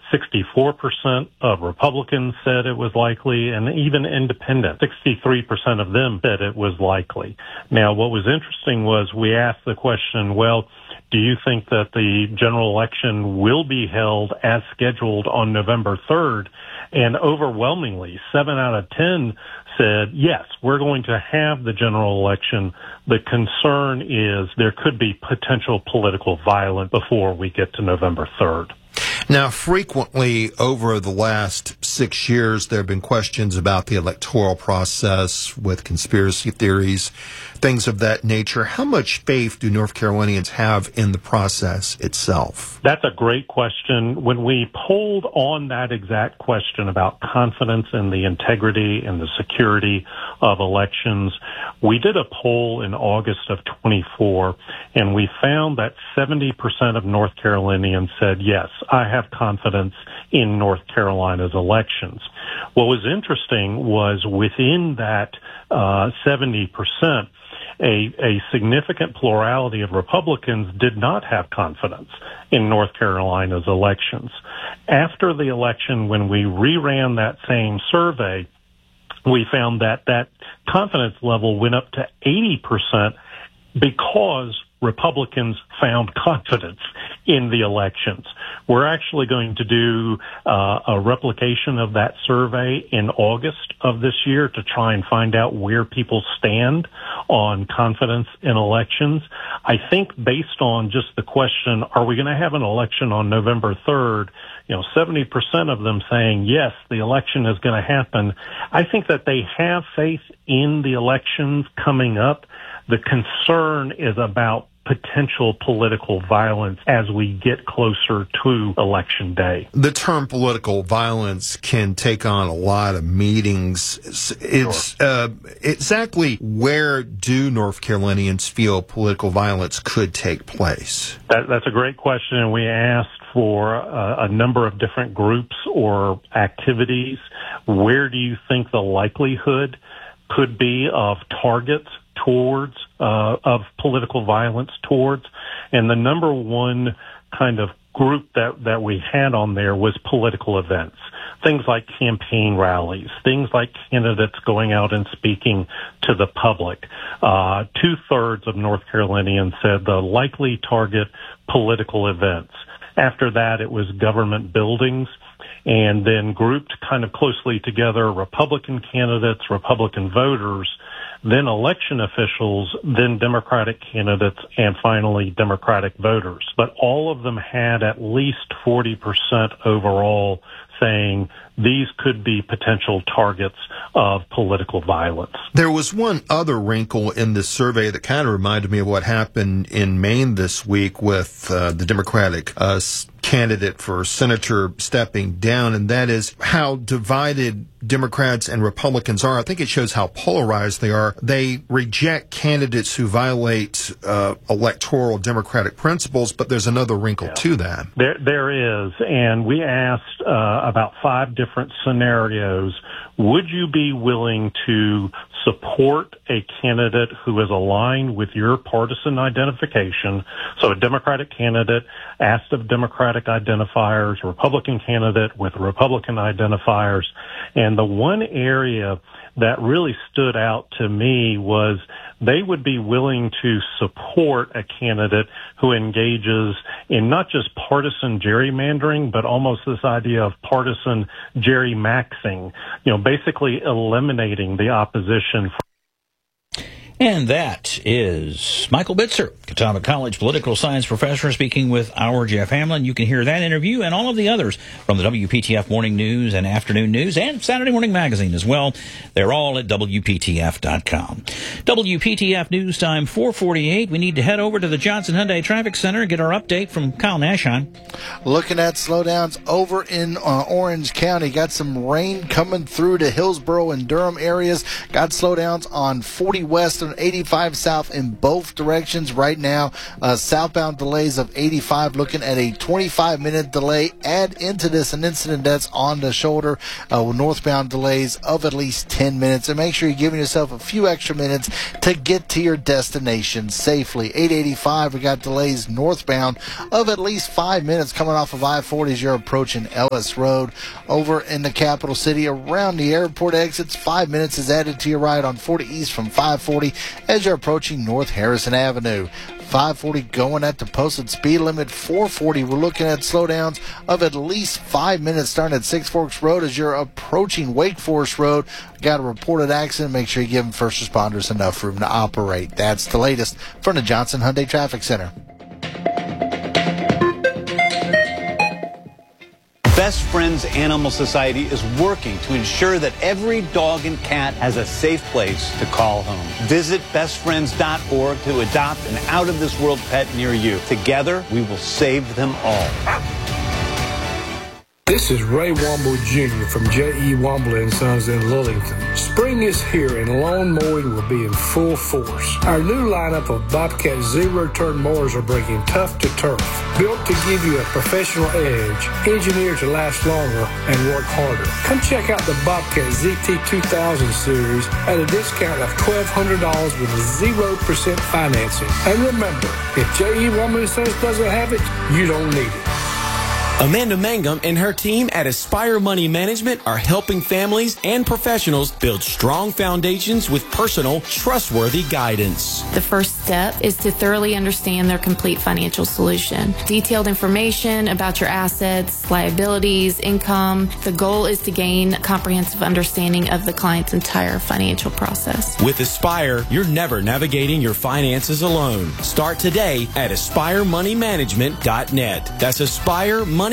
64% of Republicans said it was likely, and even independent, 63% of them said it was likely. Now, what was interesting was we asked the question, well, do you think that the general election will be held as scheduled on November 3rd? And overwhelmingly, 7 out of 10 said, yes, we're going to have the general election. The concern is there could be potential political violence before we get to November 3rd. Now, frequently over the last 6 years, there have been questions about the electoral process with conspiracy theories, things of that nature. How much faith do North Carolinians have in the process itself? That's a great question. When we polled on that exact question about confidence in the integrity and the security of elections, we did a poll in August of 24, and we found that 70% of North Carolinians said, yes, I have confidence in North Carolina's elections. What was interesting was within that 70%, a significant plurality of Republicans did not have confidence in North Carolina's elections. After the election, when we reran that same survey, we found that that confidence level went up to 80% because Republicans found confidence in the elections. We're actually going to do a replication of that survey in August of this year to try and find out where people stand on confidence in elections. I think based on just the question, are we going to have an election on November 3rd? 70% of them saying, yes, the election is going to happen. I think that they have faith in the elections coming up. The concern is about potential political violence as we get closer to Election Day. The term political violence can take on a lot of meanings. Exactly where do North Carolinians feel political violence could take place? That's a great question, and we asked for a number of different groups or activities. Where do you think the likelihood could be of targets towards, of political violence towards? And the number one kind of group that we had on there was political events. Things like campaign rallies, things like candidates going out and speaking to the public. 2/3 of North Carolinians said the likely target political events. After that, it was government buildings, and then grouped kind of closely together Republican candidates, Republican voters, then election officials, then Democratic candidates, and finally Democratic voters. But all of them had at least 40% overall saying these could be potential targets of political violence. There was one other wrinkle in this survey that kind of reminded me of what happened in Maine this week with the Democratic candidate for senator stepping down, and that is how divided Democrats and Republicans are. I think it shows how polarized they are. They reject candidates who violate electoral democratic principles, but there's another wrinkle to that. There is, and we asked about 5 different scenarios. Would you be willing to support a candidate who is aligned with your partisan identification? So a Democratic candidate asked of Democratic identifiers, a Republican candidate with Republican identifiers. And the one area that really stood out to me was they would be willing to support a candidate who engages in not just partisan gerrymandering, but almost this idea of partisan gerrymaxing, basically eliminating the opposition. And that is Michael Bitzer, Catawba College political science professor, speaking with our Jeff Hamlin. You can hear that interview and all of the others from the WPTF Morning News and Afternoon News and Saturday Morning Magazine as well. They're all at WPTF.com. WPTF News Time 4:48. We need to head over to the Johnson Hyundai Traffic Center and get our update from Kyle Nashon. Looking at slowdowns over in Orange County. Got some rain coming through to Hillsborough and Durham areas. Got slowdowns on 40 West and on 85 south in both directions right now. Southbound delays of 85, looking at a 25-minute delay. Add into this an incident that's on the shoulder with northbound delays of at least 10 minutes. And make sure you're giving yourself a few extra minutes to get to your destination safely. 885, we got delays northbound of at least 5 minutes coming off of I-40 as you're approaching Ellis Road. Over in the capital city, around the airport exits, 5 minutes is added to your ride on 40 East from 540 as you're approaching North Harrison Avenue. 540 going at the posted speed limit. 440, we're looking at slowdowns of at least 5 minutes starting at Six Forks Road as you're approaching Wake Forest Road. Got a reported accident. Make sure you give them first responders enough room to operate. That's the latest from the Johnson Hyundai Traffic Center. Best Friends Animal Society is working to ensure that every dog and cat has a safe place to call home. Visit bestfriends.org to adopt an out-of-this-world pet near you. Together, we will save them all. This is Ray Womble Jr. from J.E. Womble & Sons in Lillington. Spring is here and lawn mowing will be in full force. Our new lineup of Bobcat zero-turn mowers are bringing tough to turf. Built to give you a professional edge, engineered to last longer and work harder. Come check out the Bobcat ZT 2000 series at a discount of $1,200 with 0% financing. And remember, if J.E. Womble & Sons doesn't have it, you don't need it. Amanda Mangum and her team at Aspire Money Management are helping families and professionals build strong foundations with personal, trustworthy guidance. The first step is to thoroughly understand their complete financial solution. Detailed information about your assets, liabilities, income. The goal is to gain a comprehensive understanding of the client's entire financial process. With Aspire, you're never navigating your finances alone. Start today at AspireMoneyManagement.net. That's AspireMoneyManagement.net.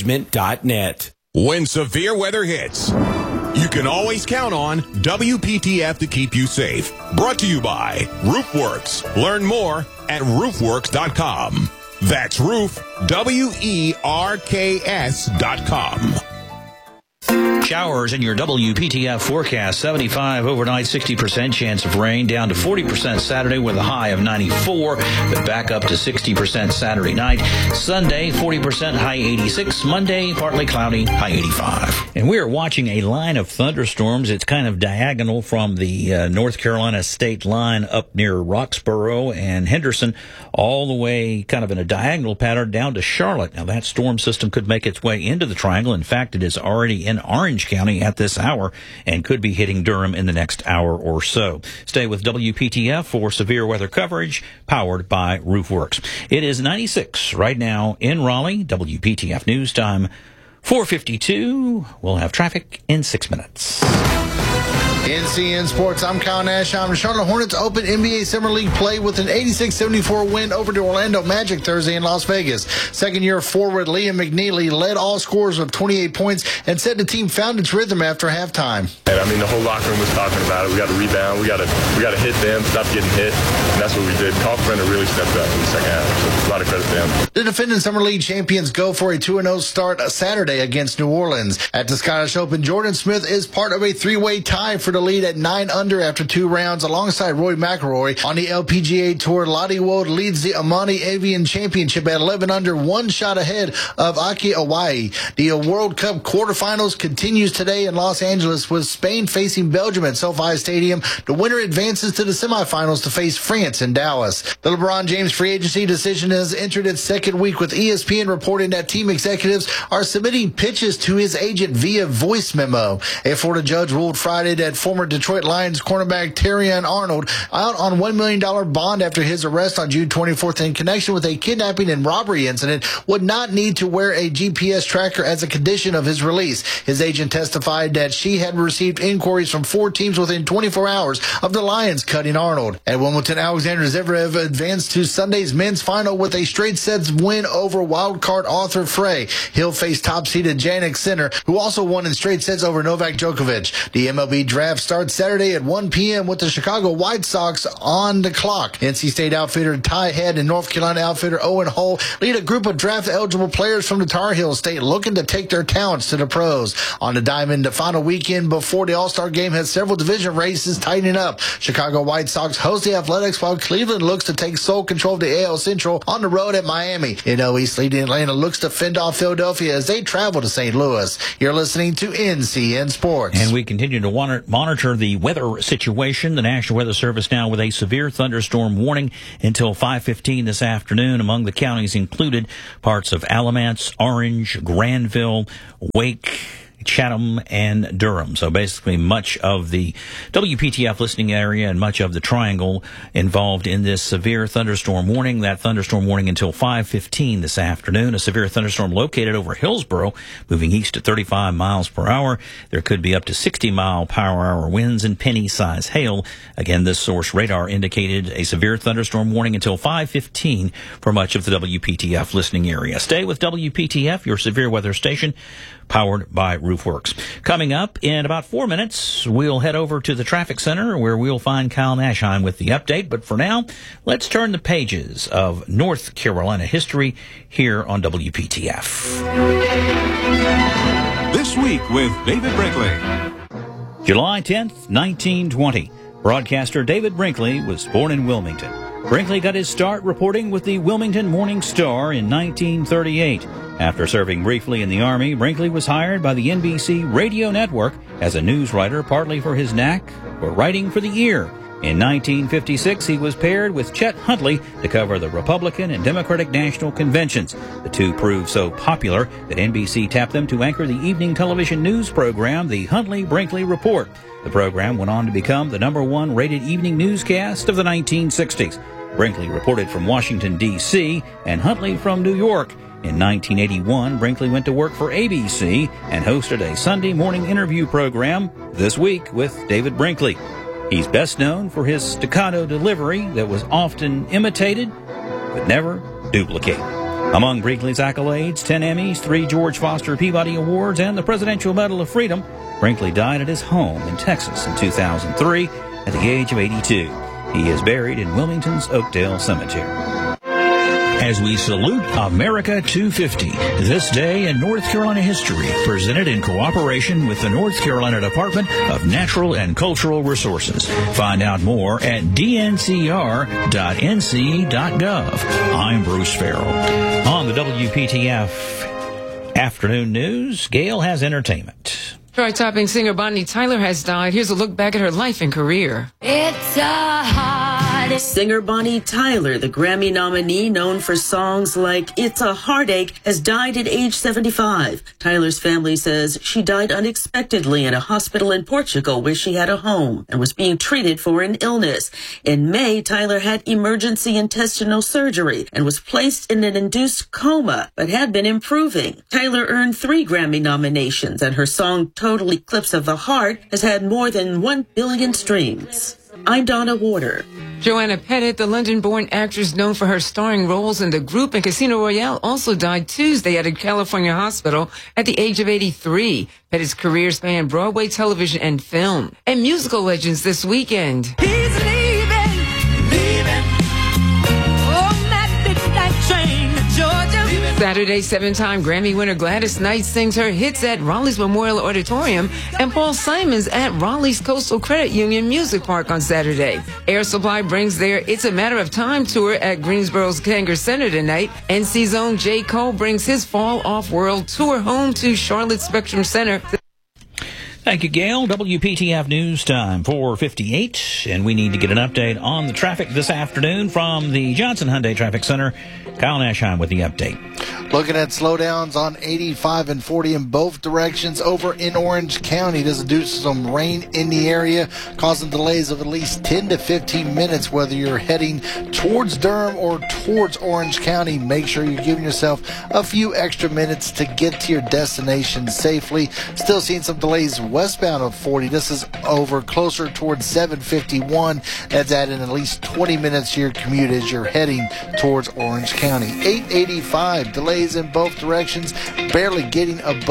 When severe weather hits, you can always count on WPTF to keep you safe. Brought to you by RoofWorks. Learn more at roofworks.com. That's roof, WERKS.com. Showers in your WPTF forecast. 75 overnight, 60% chance of rain, down to 40% Saturday with a high of 94, but back up to 60% Saturday night. Sunday, 40%, high 86. Monday, partly cloudy, high 85. And we are watching a line of thunderstorms. It's kind of diagonal from the North Carolina state line up near Roxborough and Henderson, all the way kind of in a diagonal pattern down to Charlotte. Now, that storm system could make its way into the triangle. In fact, it is already in Orange County at this hour and could be hitting Durham in the next hour or so. Stay with WPTF for severe weather coverage powered by RoofWorks. It is 96 right now in Raleigh. WPTF News Time 4:52. We'll have traffic in 6 minutes. NCN Sports, I'm Kyle Nash. The Charlotte Hornets open NBA Summer League play with an 86-74 win over the Orlando Magic Thursday in Las Vegas. Second-year forward Liam McNeely led all scorers with 28 points and said the team found its rhythm after halftime. And I mean, the whole locker room was talking about it. We got to rebound. We got to hit them, stop getting hit. And that's what we did. Kalkbrenner really stepped up in the second half. So a lot of credit to them. The defending Summer League champions go for a 2-0 start Saturday against New Orleans. At the Scottish Open, Jordan Smith is part of a three-way tie for the lead at 9 under after 2 rounds alongside Rory McIlroy. On the LPGA Tour, Lottie Wold leads the Amani Avian Championship at 11 under, 1 shot ahead of Aki Awai. The World Cup quarterfinals continues today in Los Angeles with Spain facing Belgium at SoFi Stadium. The winner advances to the semifinals to face France in Dallas. The LeBron James free agency decision has entered its second week with ESPN reporting that team executives are submitting pitches to his agent via voice memo. A Florida judge ruled Friday that former Detroit Lions cornerback Terrion Arnold out on $1 million bond after his arrest on June 24th in connection with a kidnapping and robbery incident would not need to wear a GPS tracker as a condition of his release. His agent testified that she had received inquiries from 4 teams within 24 hours of the Lions cutting Arnold. At Wimbledon, Alexander Zverev advanced to Sunday's men's final with a straight sets win over wildcard Arthur Frey. He'll face top-seeded Jannik Sinner, who also won in straight sets over Novak Djokovic. The MLB draft draft starts Saturday at 1 p.m. with the Chicago White Sox on the clock. NC State outfitter Ty Head and North Carolina outfitter Owen Hull lead a group of draft-eligible players from the Tar Heel State looking to take their talents to the pros. On the diamond, the final weekend before the All-Star game has several division races tightening up. Chicago White Sox host the Athletics while Cleveland looks to take sole control of the AL Central on the road at Miami. East leading Atlanta looks to fend off Philadelphia as they travel to St. Louis. You're listening to NCN Sports. And we continue to monitor the weather situation. The National Weather Service now with a severe thunderstorm warning until 5:15 this afternoon. Among the counties included parts of Alamance, Orange, Granville, Wake, Chatham, and Durham. So basically much of the WPTF listening area and much of the Triangle involved in this severe thunderstorm warning. That thunderstorm warning until 5:15 this afternoon. A severe thunderstorm located over Hillsboro, moving east at 35 miles per hour. There could be up to 60-mile-per-hour winds and penny-size hail. Again, this source radar indicated a severe thunderstorm warning until 5:15 for much of the WPTF listening area. Stay with WPTF, your severe weather station, powered by Roofworks. Coming up in about 4 minutes, we'll head over to the traffic center where we'll find Kyle Nashheim with the update. But for now, let's turn the pages of North Carolina history here on WPTF. This Week with David Brinkley. July 10th, 1920. Broadcaster David Brinkley was born in Wilmington. Brinkley got his start reporting with the Wilmington Morning Star in 1938. After serving briefly in the Army, Brinkley was hired by the NBC Radio Network as a news writer, partly for his knack for writing for the ear. In 1956, he was paired with Chet Huntley to cover the Republican and Democratic National Conventions. The two proved so popular that NBC tapped them to anchor the evening television news program, The Huntley-Brinkley Report. The program went on to become the #1 rated evening newscast of the 1960s. Brinkley reported from Washington, D.C., and Huntley from New York. In 1981, Brinkley went to work for ABC and hosted a Sunday morning interview program, This Week with David Brinkley. He's best known for his staccato delivery that was often imitated but never duplicated. Among Brinkley's accolades, 10 Emmys, 3 George Foster Peabody Awards, and the Presidential Medal of Freedom, Brinkley died at his home in Texas in 2003 at the age of 82. He is buried in Wilmington's Oakdale Cemetery. As we salute America 250, this day in North Carolina history, presented in cooperation with the North Carolina Department of Natural and Cultural Resources. Find out more at dncr.nc.gov. I'm Bruce Farrell. On the WPTF Afternoon News, Gail has entertainment. Chart-topping singer Bonnie Tyler has died. Here's a look back at her life and career. It's a hard singer Bonnie Tyler, the Grammy nominee known for songs like It's a Heartache, has died at age 75. Tyler's family says she died unexpectedly in a hospital in Portugal where she had a home and was being treated for an illness. In May, Tyler had emergency intestinal surgery and was placed in an induced coma, but had been improving. Tyler earned 3 Grammy nominations, and her song Total Eclipse of the Heart has had more than 1 billion streams. I'm Donna Warder. Joanna Pettit, the London-born actress known for her starring roles in The Group and Casino Royale, also died Tuesday at a California hospital at the age of 83. Pettit's career spanned Broadway, television, and film. And musical legends this weekend. He's leaving. Oh, that midnight train to Georgia. Saturday, 7-time Grammy winner Gladys Knight sings her hits at Raleigh's Memorial Auditorium and Paul Simons at Raleigh's Coastal Credit Union Music Park on Saturday. Air Supply brings their It's a Matter of Time tour at Greensboro's Kanger Center tonight. NC's own J. Cole brings his Fall Off World tour home to Charlotte Spectrum Center. Thank you, Gail. WPTF News Time, 4:58, and we need to get an update on the traffic this afternoon from the Johnson Hyundai Traffic Center. Kyle Nashheim with the update. Looking at slowdowns on 85 and 40 in both directions over in Orange County. This is due to some rain in the area, causing delays of at least 10 to 15 minutes, whether you're heading towards Durham or towards Orange County. Make sure you're giving yourself a few extra minutes to get to your destination safely. Still seeing some delays westbound of 40. This is over closer towards 751. That's adding at least 20 minutes to your commute as you're heading towards Orange County. 885, delays in both directions, barely getting above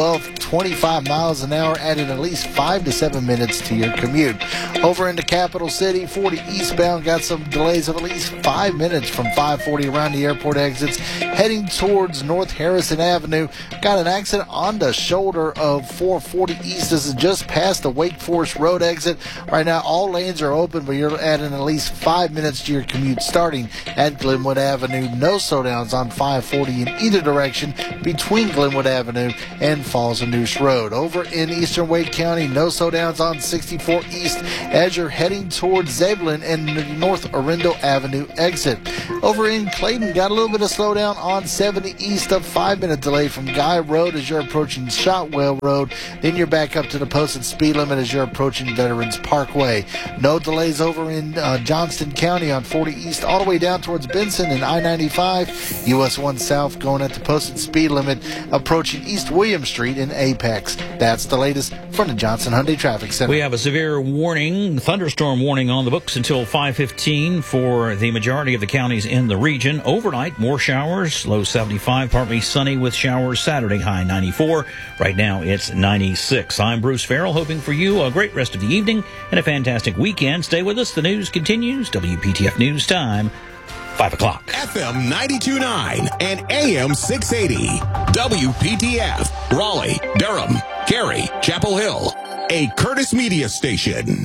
25 miles an hour, adding at least 5 to 7 minutes to your commute. Over into Capital City, 40 eastbound got some delays of at least 5 minutes from 540 around the airport exits. Heading towards North Harrison Avenue, got an accident on the shoulder of 440 east. This is just past the Wake Forest Road exit. Right now, all lanes are open, but you're adding at least 5 minutes to your commute starting at Glenwood Avenue. No slowdowns on 540 in either direction between Glenwood Avenue and Falls and Noose Road. Over in eastern Wake County, no slowdowns on 64 East as you're heading towards Zebulon and the North Orindo Avenue exit. Over in Clayton, got a little bit of slowdown on 70 East, a 5-minute delay from Guy Road as you're approaching Shotwell Road. Then you're back up to the posted speed limit as you're approaching Veterans Parkway. No delays over in Johnston County on 40 East all the way down towards Benson and I-95. US 1 South going at the posted speed limit approaching East William Street in Apex. That's the latest from the Johnson Hyundai Traffic Center. We have a severe warning, thunderstorm warning on the books until 5:15 for the majority of the counties in the region. Overnight, more showers, low 75, partly sunny with showers Saturday, high 94. Right now, it's 96. I'm Bruce Farrell, hoping for you a great rest of the evening and a fantastic weekend. Stay with us. The news continues. WPTF News Time, 5 o'clock. FM 92.9 and AM 680. WPTF, Raleigh, Durham, Cary, Chapel Hill. A Curtis Media station.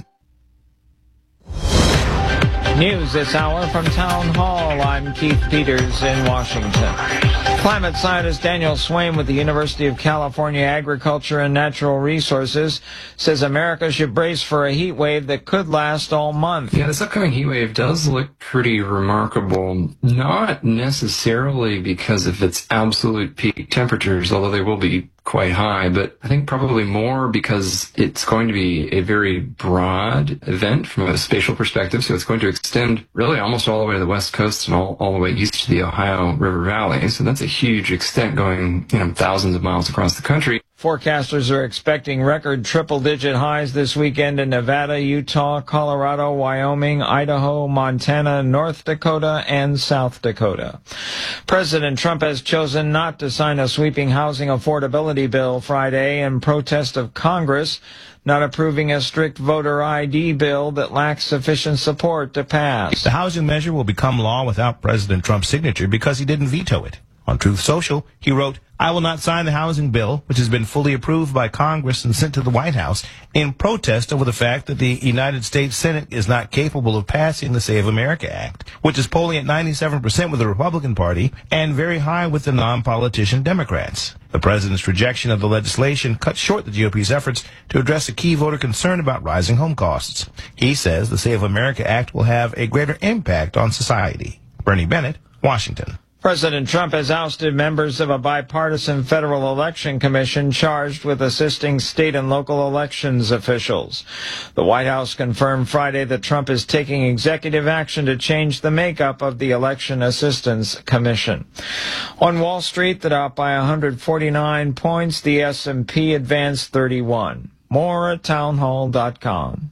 News this hour from Town Hall. I'm Keith Peters in Washington. Climate scientist Daniel Swain with the University of California Agriculture and Natural Resources says America should brace for a heat wave that could last all month. Yeah, this upcoming heat wave does look pretty remarkable. Not necessarily because of its absolute peak temperatures, although they will be quite high, but I think probably more because it's going to be a very broad event from a spatial perspective. So it's going to extend really almost all the way to the West Coast and all the way east to the Ohio River Valley. So that's a huge extent going, thousands of miles across the country. Forecasters are expecting record triple-digit highs this weekend in Nevada, Utah, Colorado, Wyoming, Idaho, Montana, North Dakota, and South Dakota. President Trump has chosen not to sign a sweeping housing affordability bill Friday in protest of Congress not approving a strict voter ID bill that lacks sufficient support to pass. The housing measure will become law without President Trump's signature because he didn't veto it. On Truth Social, he wrote, "I will not sign the housing bill, which has been fully approved by Congress and sent to the White House, in protest over the fact that the United States Senate is not capable of passing the Save America Act, which is polling at 97% with the Republican Party and very high with the non-politician Democrats." The president's rejection of the legislation cut short the GOP's efforts to address a key voter concern about rising home costs. He says the Save America Act will have a greater impact on society. Bernie Bennett, Washington. President Trump has ousted members of a bipartisan federal election commission charged with assisting state and local elections officials. The White House confirmed Friday that Trump is taking executive action to change the makeup of the Election Assistance Commission. On Wall Street, the Dow by 149 points, the S&P advanced 31. More at townhall.com.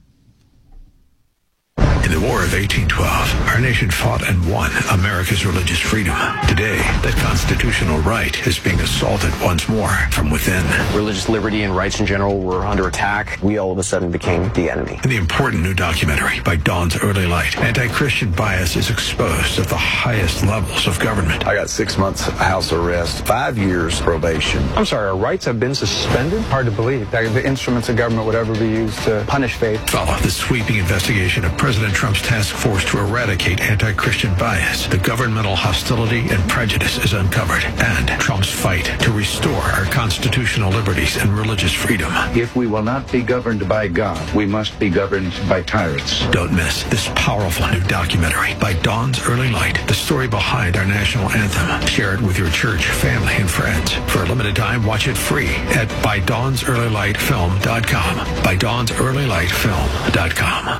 In the War of 1812, our nation fought and won America's religious freedom. Today, that constitutional right is being assaulted once more from within. Religious liberty and rights in general were under attack. We all of a sudden became the enemy. In the important new documentary by Dawn's Early Light, anti-Christian bias is exposed at the highest levels of government. I got 6 months house arrest, 5 years probation. I'm sorry, our rights have been suspended? Hard to believe that the instruments of government would ever be used to punish faith. Follow the sweeping investigation of President Trump's task force to eradicate anti-Christian bias. The governmental hostility and prejudice is uncovered, and Trump's fight to restore our constitutional liberties and religious freedom. If we will not be governed by God, we must be governed by tyrants. Don't miss this powerful new documentary by Dawn's Early Light, the story behind our national anthem. Share it with your church, family, and friends. For a limited time, watch it free at ByDawnsEarlyLightFilm.com. ByDawnsEarlyLightFilm.com.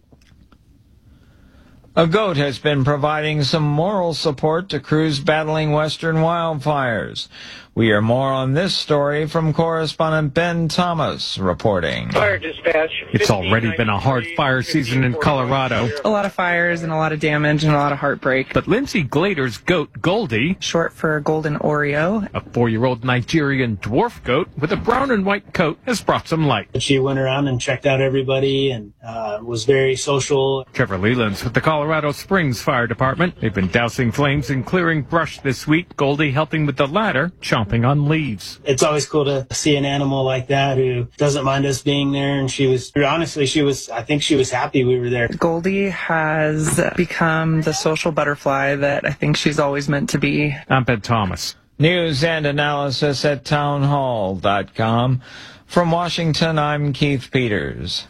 A goat has been providing some moral support to crews battling western wildfires. We hear more on this story from correspondent Ben Thomas reporting. Fire dispatch. It's already been a hard fire season in Colorado. A lot of fires and a lot of damage and a lot of heartbreak. But Lindsay Glader's goat, Goldie, short for Golden Oreo, a 4-year-old Nigerian dwarf goat with a brown and white coat, has brought some light. She went around and checked out everybody and was very social. Trevor Leland's with the Colorado Springs Fire Department. They've been dousing flames and clearing brush this week. Goldie helping with the latter, chomping on leaves. It's always cool to see an animal like that who doesn't mind us being there. And I think she was happy we were there. Goldie has become the social butterfly that I think she's always meant to be. I'm Ben Thomas. News and analysis at townhall.com. From Washington, I'm Keith Peters.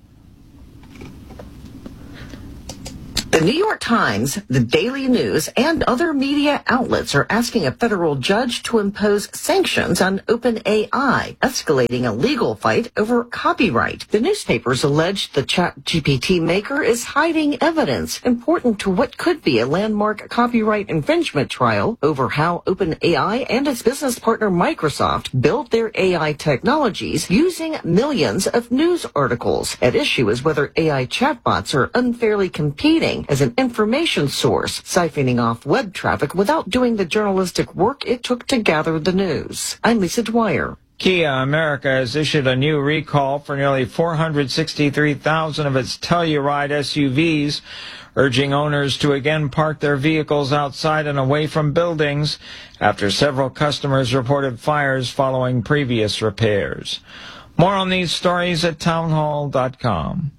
The New York Times, the Daily News, and other media outlets are asking a federal judge to impose sanctions on OpenAI, escalating a legal fight over copyright. The newspapers allege the ChatGPT maker is hiding evidence important to what could be a landmark copyright infringement trial over how OpenAI and its business partner Microsoft built their AI technologies using millions of news articles. At issue is whether AI chatbots are unfairly competing as an information source, siphoning off web traffic without doing the journalistic work it took to gather the news. I'm Lisa Dwyer. Kia America has issued a new recall for nearly 463,000 of its Telluride SUVs, urging owners to again park their vehicles outside and away from buildings after several customers reported fires following previous repairs. More on these stories at townhall.com.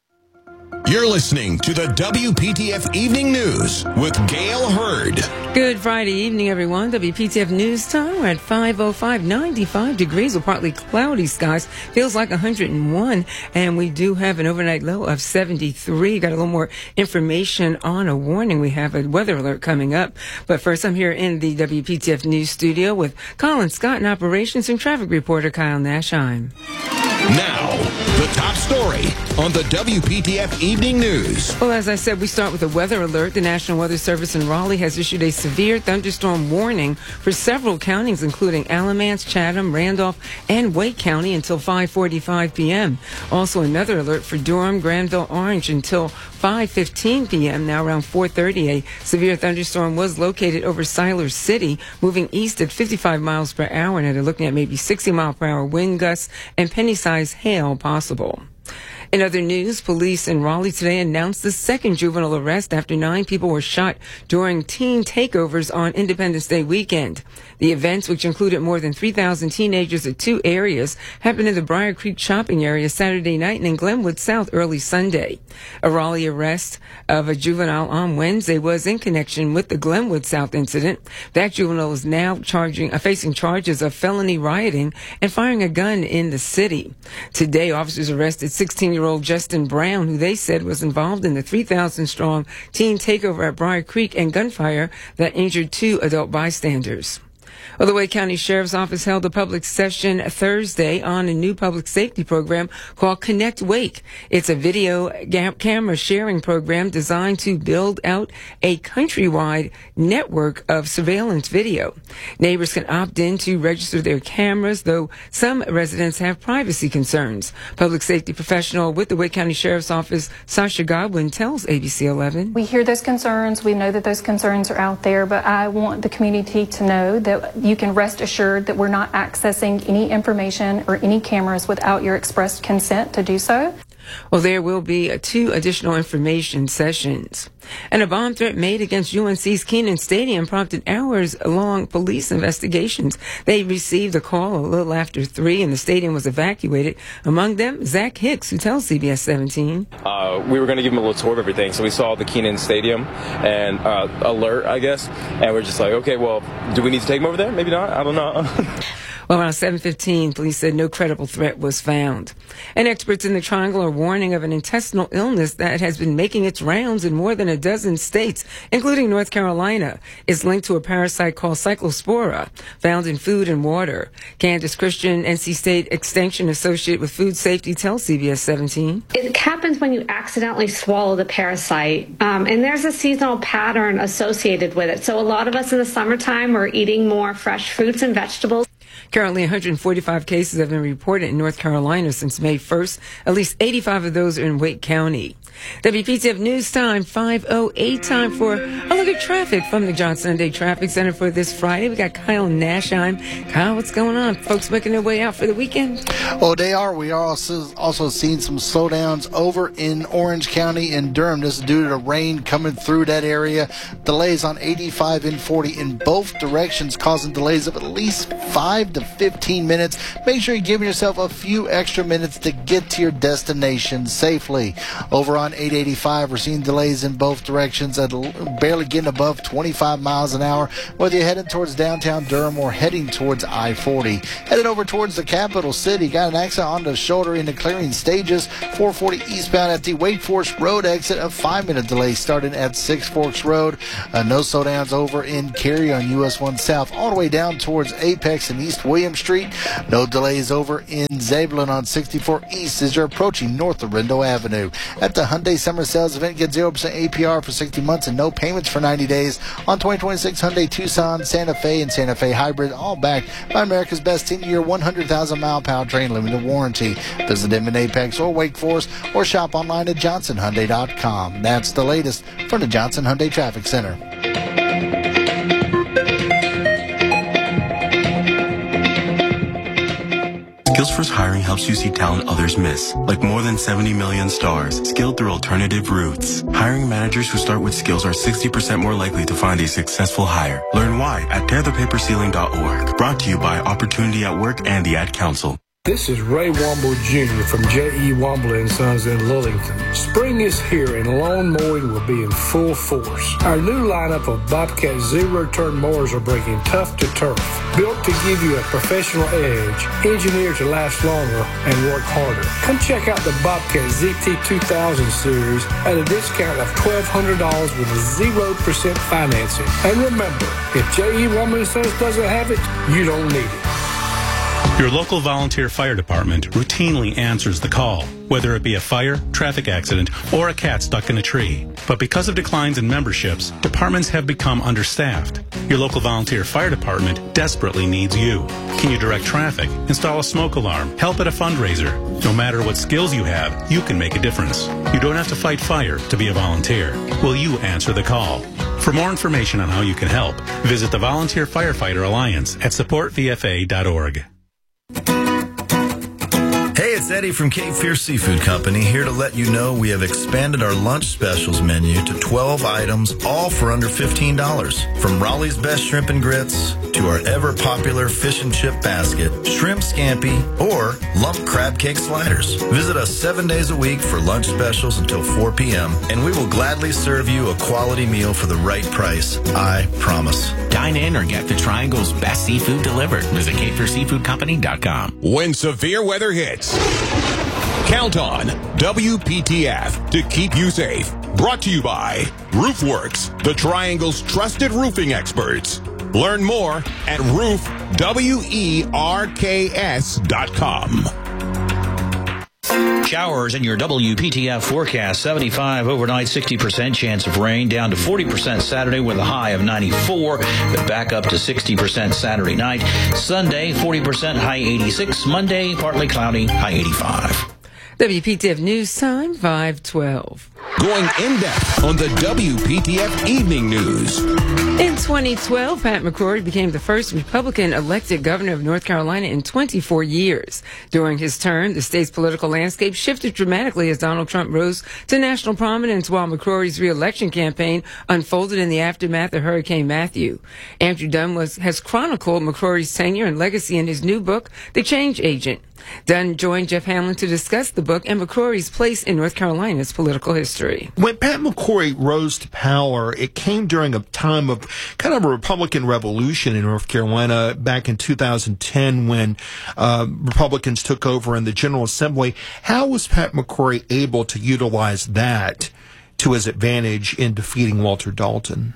You're listening to the WPTF Evening News with Gail Hurd. Good Friday evening, everyone. WPTF News Time. We're at 5:05, 95 degrees with partly cloudy skies. Feels like 101, and we do have an overnight low of 73. Got a little more information on a warning. We have a weather alert coming up. But first, I'm here in the WPTF News studio with Colin Scott and operations and traffic reporter Kyle Nashheim. Now, the top story on the WPTF Evening News. Well, as I said, we start with a weather alert. The National Weather Service in Raleigh has issued a severe thunderstorm warning for several counties, including Alamance, Chatham, Randolph, and Wake County until 5:45 p.m. Also, another alert for Durham, Granville, Orange until 5:15 p.m. Now around 4:30, a severe thunderstorm was located over Siler City, moving east at 55 miles per hour, and they're looking at maybe 60 mile per hour wind gusts and penny-sized hail possible. In other news, police in Raleigh today announced the second juvenile arrest after 9 people were shot during teen takeovers on Independence Day weekend. The events, which included more than 3,000 teenagers at 2 areas, happened in the Briar Creek shopping area Saturday night and in Glenwood South early Sunday. A Raleigh arrest of a juvenile on Wednesday was in connection with the Glenwood South incident. That juvenile is now facing charges of felony rioting and firing a gun in the city. Today, officers arrested 16-year-old Justin Brown, who they said was involved in the 3,000-strong teen takeover at Briar Creek and gunfire that injured 2 adult bystanders. Well, the Wake County Sheriff's Office held a public session Thursday on a new public safety program called Connect Wake. It's a video camera sharing program designed to build out a countrywide network of surveillance video. Neighbors can opt in to register their cameras, though some residents have privacy concerns. Public safety professional with the Wake County Sheriff's Office, Sasha Godwin, tells ABC 11. We hear those concerns. We know that those concerns are out there, but I want the community to know that you can rest assured that we're not accessing any information or any cameras without your expressed consent to do so. Well, there will be 2 additional information sessions. And a bomb threat made against UNC's Kenan Stadium prompted hours-long police investigations. They received a call a little after 3, and the stadium was evacuated. Among them, Zach Hicks, who tells CBS 17. We were going to give him a little tour of everything, so we saw the Kenan Stadium and alert, I guess, and we're just like, okay, well, do we need to take him over there? Maybe not. I don't know. Well, around 7:15, police said no credible threat was found. And experts in the Triangle are warning of an intestinal illness that has been making its rounds in more than a dozen states, including North Carolina. It's linked to a parasite called Cyclospora, found in food and water. Candace Christian, NC State Extension Associate with Food Safety, tells CBS 17. It happens when you accidentally swallow the parasite, and there's a seasonal pattern associated with it. So a lot of us in the summertime are eating more fresh fruits and vegetables. Currently, 145 cases have been reported in North Carolina since May 1st. At least 85 of those are in Wake County. WPTF News Time, 5:08, time for a look at traffic from the Johnson Day Traffic Center for this Friday. We got Kyle Nashheim. Kyle, what's going on? Folks making their way out for the weekend? Oh, they are. We are also seeing some slowdowns over in Orange County and Durham. This is due to the rain coming through that area. Delays on 85 and 40 in both directions, causing delays of at least 5 to 15 minutes. Make sure you give yourself a few extra minutes to get to your destination safely. Over on 885, we're seeing delays in both directions at barely getting above 25 miles an hour, whether you're heading towards downtown Durham or heading towards I-40. Headed over towards the capital city, got an accident on the shoulder in the clearing stages. 440 eastbound at the Wake Forest Road exit, a 5-minute delay starting at Six Forks Road. No slowdowns over in Cary on US 1 South, all the way down towards Apex and East William Street. No delays over in Zebulon on 64 East as you're approaching North Laurendo Avenue. At the Hyundai Summer Sales Event, get 0% APR for 60 months and no payments for 90 days on 2026 Hyundai Tucson, Santa Fe, and Santa Fe Hybrid, all backed by America's best 10-year, 100,000-mile powertrain limited warranty. Visit them in Apex or Wake Forest or shop online at johnsonhyundai.com. That's the latest from the Johnson Hyundai Traffic Center. SkillsFirst Hiring helps you see talent others miss, like more than 70 million stars, skilled through alternative routes. Hiring managers who start with skills are 60% more likely to find a successful hire. Learn why at tearthepaperceiling.org. Brought to you by Opportunity at Work and the Ad Council. This is Ray Womble Jr. from J.E. Womble & Sons in Lillington. Spring is here and lawn mowing will be in full force. Our new lineup of Bobcat zero-turn mowers are breaking tough to turf. Built to give you a professional edge, engineered to last longer and work harder. Come check out the Bobcat ZT 2000 series at a discount of $1,200 with 0% financing. And remember, if J.E. Womble & Sons doesn't have it, you don't need it. Your local volunteer fire department routinely answers the call, whether it be a fire, traffic accident, or a cat stuck in a tree. But because of declines in memberships, departments have become understaffed. Your local volunteer fire department desperately needs you. Can you direct traffic, install a smoke alarm, help at a fundraiser? No matter what skills you have, you can make a difference. You don't have to fight fire to be a volunteer. Will you answer the call? For more information on how you can help, visit the Volunteer Firefighter Alliance at supportvfa.org. Hey, it's Eddie from Cape Fear Seafood Company, here to let you know we have expanded our lunch specials menu to 12 items, all for under $15. From Raleigh's Best Shrimp and Grits to our ever-popular fish and chip basket, shrimp scampi, or lump crab cake sliders. Visit us 7 days a week for lunch specials until 4 p.m., and we will gladly serve you a quality meal for the right price. I promise. Dine in or get the Triangle's best seafood delivered. Visit CapeFearSeafoodCompany.com. When severe weather hits, count on WPTF to keep you safe. Brought to you by RoofWorks, the Triangle's trusted roofing experts. Learn more at roofwerks.com. Showers in your WPTF forecast. 75 overnight, 60% chance of rain, down to 40% Saturday with a high of 94, but back up to 60% Saturday night. Sunday, 40%, high 86. Monday, partly cloudy, high 85. WPTF News Time, 5:12. Going in-depth on the WPTF Evening News. In 2012, Pat McCrory became the first Republican elected governor of North Carolina in 24 years. During his term, the state's political landscape shifted dramatically as Donald Trump rose to national prominence while McCrory's re-election campaign unfolded in the aftermath of Hurricane Matthew. Andrew Dunn has chronicled McCrory's tenure and legacy in his new book, The Change Agent. Dunn joined Jeff Hamlin to discuss the book and McCrory's place in North Carolina's political history. history. When Pat McCrory rose to power, it came during a time of kind of a Republican revolution in North Carolina back in 2010 when Republicans took over in the General Assembly. How was Pat McCrory able to utilize that to his advantage in defeating Walter Dalton?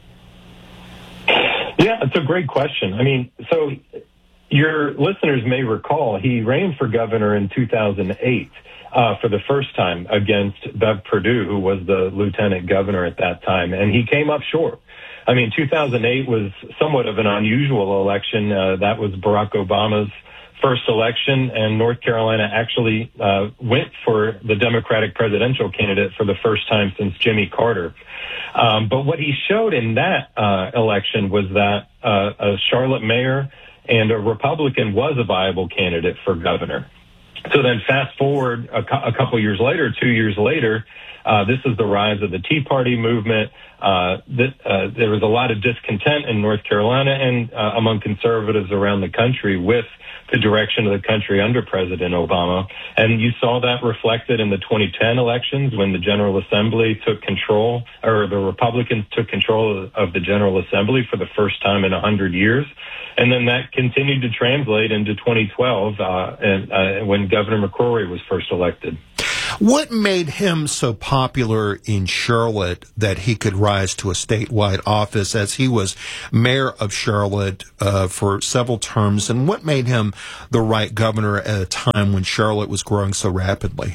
Yeah, it's a great question. I mean, so your listeners may recall he ran for governor in 2008 for the first time against Bev Perdue, who was the lieutenant governor at that time, and he came up short. I mean, 2008 was somewhat of an unusual election. That was Barack Obama's first election, and North Carolina actually went for the Democratic presidential candidate for the first time since Jimmy Carter. But what he showed in that election was that a Charlotte mayor and a Republican was a viable candidate for governor. So then fast forward a couple years later, 2 years later, this is the rise of the Tea Party movement. There was a lot of discontent in North Carolina and among conservatives around the country with the direction of the country under President Obama. And you saw that reflected in the 2010 elections when the General Assembly took control, or the Republicans took control of the General Assembly for the first time in 100 years. And then that continued to translate into 2012 when Governor McCrory was first elected. What made him so popular in Charlotte that he could rise to a statewide office, as he was mayor of Charlotte for several terms? And what made him the right governor at a time when Charlotte was growing so rapidly?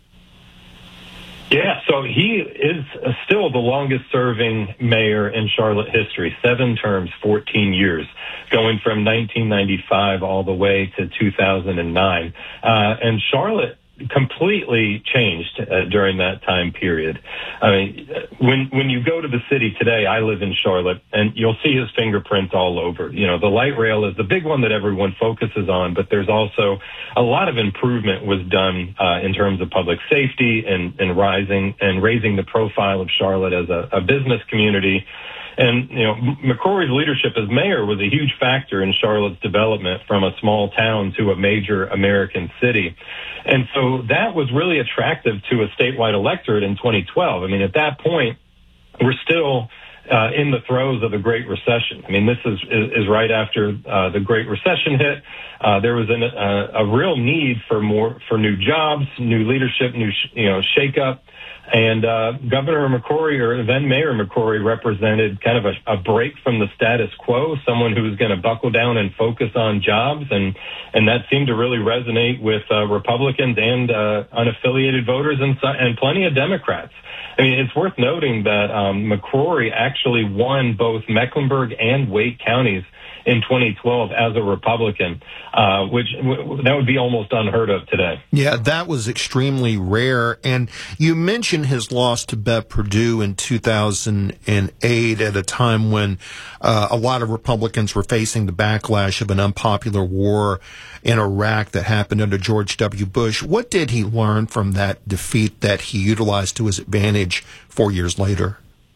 Yeah, so he is still the longest-serving mayor in Charlotte history, 7 terms, 14 years, going from 1995 all the way to 2009. And Charlotte completely changed during that time period. I mean, when you go to the city today, I live in Charlotte, and you'll see his fingerprints all over. You know, the light rail is the big one that everyone focuses on, but there's also a lot of improvement was done in terms of public safety and raising the profile of Charlotte as a business community. And, you know, McCrory's leadership as mayor was a huge factor in Charlotte's development from a small town to a major American city. And so that was really attractive to a statewide electorate in 2012. I mean, at that point, we're still in the throes of the Great Recession. I mean, this is right after the Great Recession hit. There was a real need for new jobs, new leadership, shakeup. And Governor McCrory, or then Mayor McCrory, represented kind of a break from the status quo, someone who was going to buckle down and focus on jobs, and that seemed to really resonate with Republicans and unaffiliated voters and plenty of Democrats. I mean, it's worth noting that McCrory actually won both Mecklenburg and Wake counties in 2012 as a Republican, which that would be almost unheard of today. Yeah, that was extremely rare. And you mentioned his loss to Bev Perdue in 2008 at a time when a lot of Republicans were facing the backlash of an unpopular war in Iraq that happened under George W. Bush. What did he learn from that defeat that he utilized to his advantage 4 years later?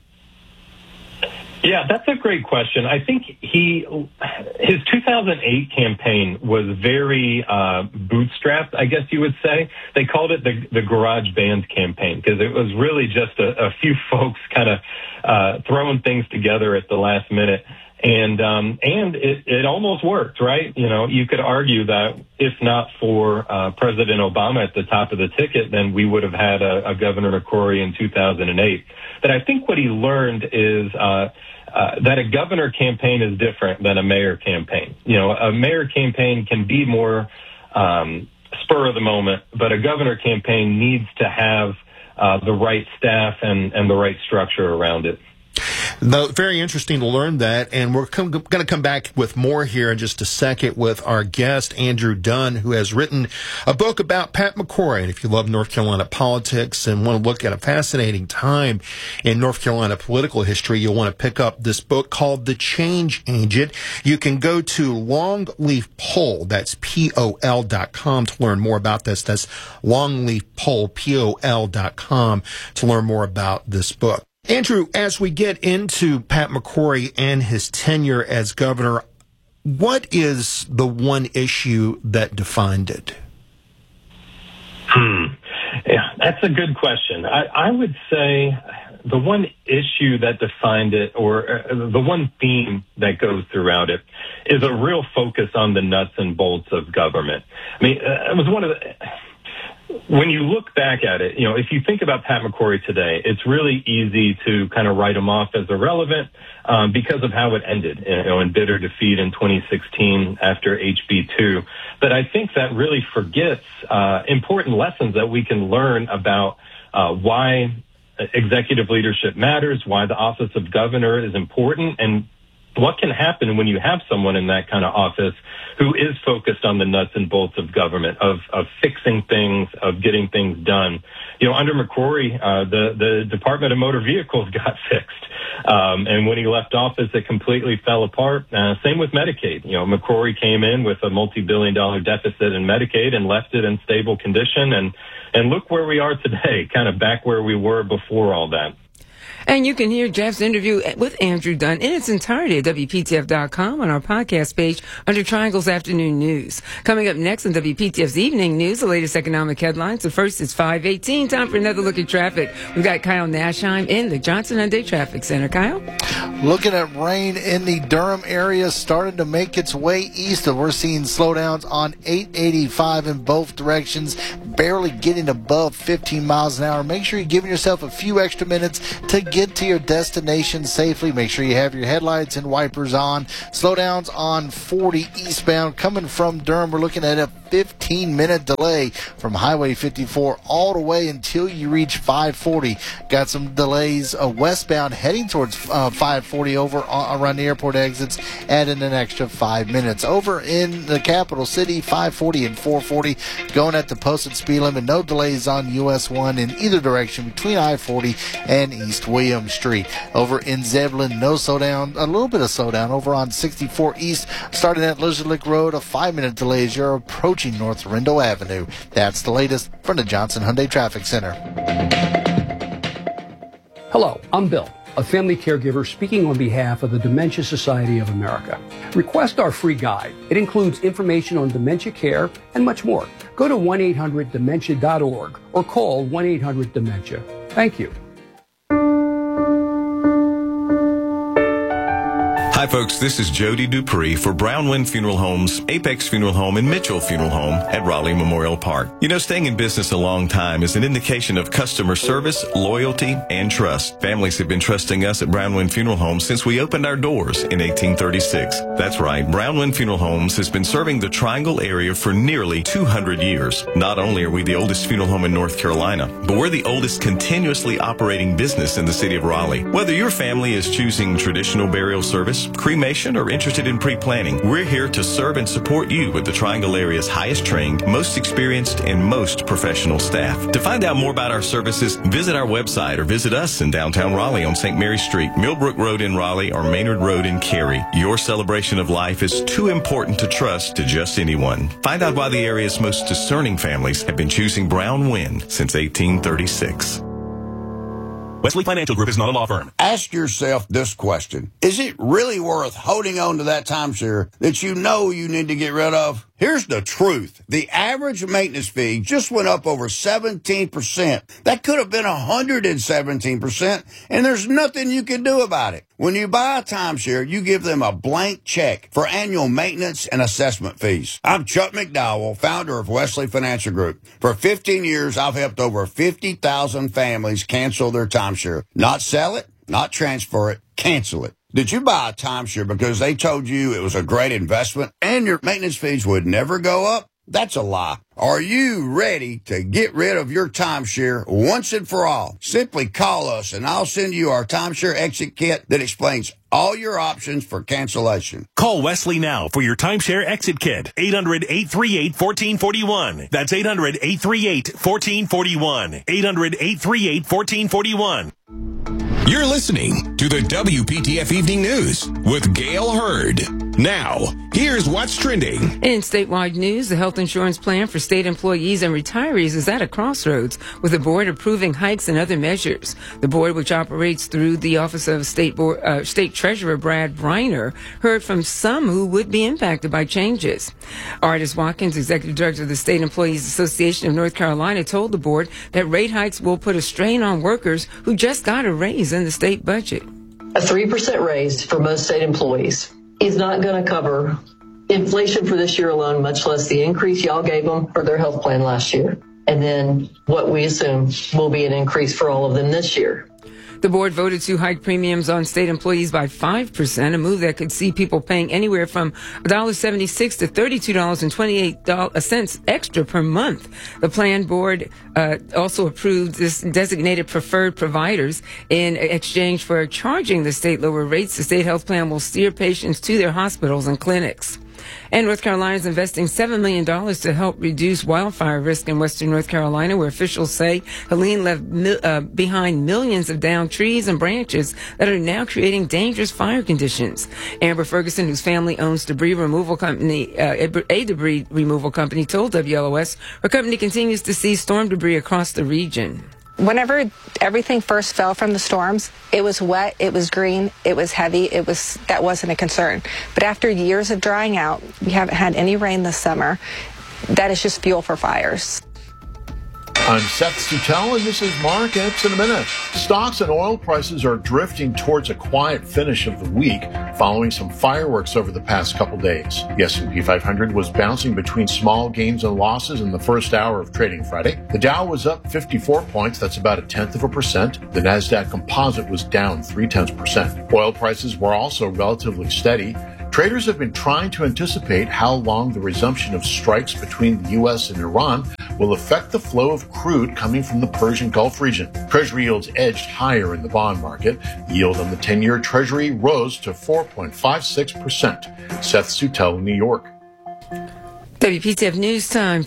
Yeah, that's a great question. I think his 2008 campaign was very bootstrapped, I guess you would say. They called it the garage band campaign because it was really just a few folks kind of throwing things together at the last minute. And it almost worked, right? You know, you could argue that if not for President Obama at the top of the ticket, then we would have had a Governor McCrory in 2008. But I think what he learned is that a governor campaign is different than a mayor campaign. You know, a mayor campaign can be more spur of the moment, but a governor campaign needs to have the right staff and the right structure around it. Very interesting to learn that, and we're going to come back with more here in just a second with our guest, Andrew Dunn, who has written a book about Pat McCrory. And if you love North Carolina politics and want to look at a fascinating time in North Carolina political history, you'll want to pick up this book called The Change Agent. You can go to Longleaf Poll, that's POL.com, to learn more about this. That's Longleaf Poll, POL.com, to learn more about this book. Andrew, as we get into Pat McCrory and his tenure as governor, what is the one issue that defined it? Yeah, that's a good question. I would say the one issue that defined it, or the one theme that goes throughout it, is a real focus on the nuts and bolts of government. I mean, it was one of the... When you look back at it, if you think about Pat McCrory today, it's really easy to kind of write him off as irrelevant because of how it ended, in bitter defeat in 2016 after HB2. But I think that really forgets important lessons that we can learn about why executive leadership matters, why the office of governor is important, and what can happen when you have someone in that kind of office who is focused on the nuts and bolts of government, of fixing things, of getting things done. Under McCrory, the Department of Motor Vehicles got fixed. And when he left office, it completely fell apart. Same with Medicaid. McCrory came in with a multi-billion-dollar deficit in Medicaid and left it in stable condition. And look where we are today, kind of back where we were before all that. And you can hear Jeff's interview with Andrew Dunn in its entirety at WPTF.com on our podcast page under Triangle's Afternoon News. Coming up next on WPTF's Evening News, the latest economic headlines. So first, it's 5:18. Time for another look at traffic. We've got Kyle Nashheim in the Johnson Hyundai Traffic Center. Kyle? Looking at rain in the Durham area starting to make its way east. We're seeing slowdowns on 885 in both directions, barely getting above 15 miles an hour. Make sure you're giving yourself a few extra minutes to get to your destination safely. Make sure you have your headlights and wipers on. Slowdowns on 40 eastbound coming from Durham. We're looking at a 15-minute delay from Highway 54 all the way until you reach 540. Got some delays westbound heading towards 540 over around the airport exits, adding an extra 5 minutes. Over in the capital city, 540 and 440 going at the posted speed limit. No delays on US 1 in either direction between I-40 and East William Street. Over in Zebulon, no slowdown, a little bit of slowdown over on 64 East, starting at Lizard Lick Road, a 5-minute delay as you're approaching North Rindo Avenue. That's the latest from the Johnson Hyundai Traffic Center. Hello, I'm Bill, a family caregiver speaking on behalf of the Dementia Society of America. Request our free guide. It includes information on dementia care and much more. Go to 1-800-DEMENTIA.org or call 1-800-DEMENTIA. Thank you. Hi folks, this is Jody Dupree for Brown Wind Funeral Homes, Apex Funeral Home, and Mitchell Funeral Home at Raleigh Memorial Park. Staying in business a long time is an indication of customer service, loyalty, and trust. Families have been trusting us at Brown Wind Funeral Homes since we opened our doors in 1836. That's right, Brown Wind Funeral Homes has been serving the Triangle area for nearly 200 years. Not only are we the oldest funeral home in North Carolina, but we're the oldest continuously operating business in the city of Raleigh. Whether your family is choosing traditional burial service, cremation, or interested in pre-planning, we're here to serve and support you with the Triangle area's highest trained, most experienced, and most professional staff. To find out more about our services, visit our website or visit us in downtown Raleigh on St. Mary Street, Millbrook Road in Raleigh, or Maynard Road in Cary. Your celebration of life is too important to trust to just anyone. Find out why the area's most discerning families have been choosing Brown Wind since 1836. Wesley Financial Group is not a law firm. Ask yourself this question. Is it really worth holding on to that timeshare that you know you need to get rid of? Here's the truth. The average maintenance fee just went up over 17%. That could have been 117%, and there's nothing you can do about it. When you buy a timeshare, you give them a blank check for annual maintenance and assessment fees. I'm Chuck McDowell, founder of Wesley Financial Group. For 15 years, I've helped over 50,000 families cancel their timeshare. Not sell it, not transfer it, cancel it. Did you buy a timeshare because they told you it was a great investment and your maintenance fees would never go up? That's a lie. Are you ready to get rid of your timeshare once and for all? Simply call us and I'll send you our timeshare exit kit that explains all your options for cancellation. Call Wesley now for your timeshare exit kit. 800-838-1441. That's 800-838-1441. 800-838-1441. You're listening to the WPTF Evening News with Gail Hurd. Now, here's what's trending. In statewide news, the health insurance plan for state employees and retirees is at a crossroads, with the board approving hikes and other measures. The board, which operates through the Office of State Treasurer Brad Briner, heard from some who would be impacted by changes. Artis Watkins, executive director of the State Employees Association of North Carolina, told the board that rate hikes will put a strain on workers who just got a raise in the state budget. A 3% raise for most state employees is not going to cover inflation for this year alone, much less the increase y'all gave them for their health plan last year. And then what we assume will be an increase for all of them this year. The board voted to hike premiums on state employees by 5%, a move that could see people paying anywhere from $1.76 to $32.28 extra per month. The plan board also approved this designated preferred providers in exchange for charging the state lower rates. The state health plan will steer patients to their hospitals and clinics. And North Carolina is investing $7 million to help reduce wildfire risk in western North Carolina, where officials say Helene left behind millions of downed trees and branches that are now creating dangerous fire conditions. Amber Ferguson, whose family owns a debris removal company, told WLOS her company continues to see storm debris across the region. Whenever everything first fell from the storms, it was wet, it was green, it was heavy, that wasn't a concern. But after years of drying out, we haven't had any rain this summer. That is just fuel for fires. I'm Seth Sutell, and this is Markets in a Minute. Stocks and oil prices are drifting towards a quiet finish of the week following some fireworks over the past couple days. The S&P 500 was bouncing between small gains and losses in the first hour of trading Friday. The Dow was up 54 points, that's about 0.1%. The NASDAQ Composite was down 0.3%. Oil prices were also relatively steady. Traders have been trying to anticipate how long the resumption of strikes between the U.S. and Iran will affect the flow of crude coming from the Persian Gulf region. Treasury yields edged higher in the bond market. The yield on the 10-year Treasury rose to 4.56%. Seth Sutell, New York. WPTF News Time,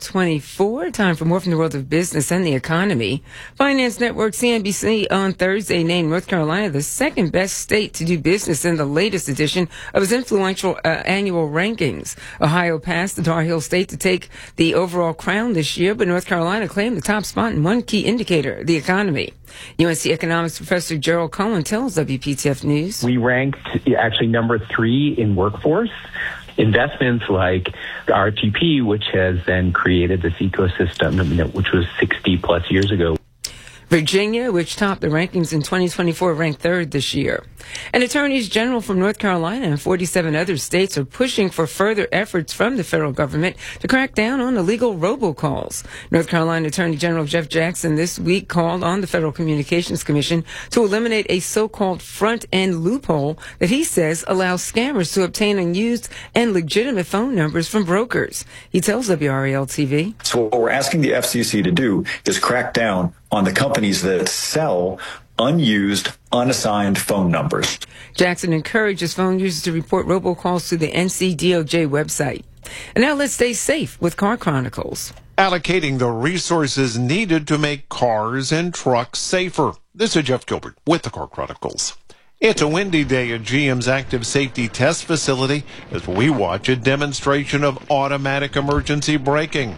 5:24. Time for more from the world of business and the economy. Finance Network CNBC on Thursday named North Carolina the second best state to do business in the latest edition of its influential annual rankings. Ohio passed the Tar Heel State to take the overall crown this year, but North Carolina claimed the top spot in one key indicator, the economy. UNC economics professor Gerald Cohen tells WPTF News. We ranked actually number 3 in workforce. Investments like RTP, which has then created this ecosystem, which was 60 plus years ago. Virginia, which topped the rankings in 2024, ranked 3rd this year. And attorneys general from North Carolina and 47 other states are pushing for further efforts from the federal government to crack down on illegal robocalls. North Carolina Attorney General Jeff Jackson this week called on the Federal Communications Commission to eliminate a so-called front-end loophole that he says allows scammers to obtain unused and legitimate phone numbers from brokers. He tells WRAL-TV. So what we're asking the FCC to do is crack down on the companies that sell unused, unassigned phone numbers. Jackson encourages phone users to report robocalls to the NCDOJ website. And now let's stay safe with Car Chronicles. Allocating the resources needed to make cars and trucks safer. This is Jeff Gilbert with the Car Chronicles. It's a windy day at GM's Active Safety Test Facility as we watch a demonstration of automatic emergency braking.